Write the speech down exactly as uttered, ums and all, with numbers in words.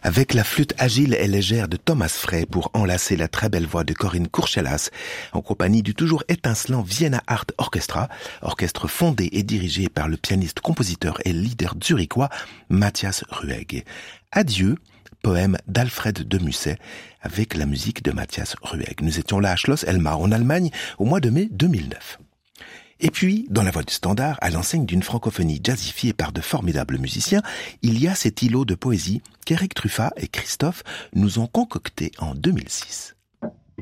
avec la flûte agile et légère de Thomas Frey pour enlacer la très belle voix de Corinne Courchelas, en compagnie du toujours étincelant Vienna Art Orchestra, orchestre fondé et dirigé par le pianiste, compositeur et leader zurichois Matthias Ruegg. Adieu, poème d'Alfred de Musset, avec la musique de Matthias Ruegg. Nous étions là à Schloss Elmar, en Allemagne, au mois de mai deux mille neuf. Et puis, dans la voie du standard, à l'enseigne d'une francophonie jazzifiée par de formidables musiciens, il y a cet îlot de poésie qu'Éric Truffat et Christophe nous ont concocté en deux mille six.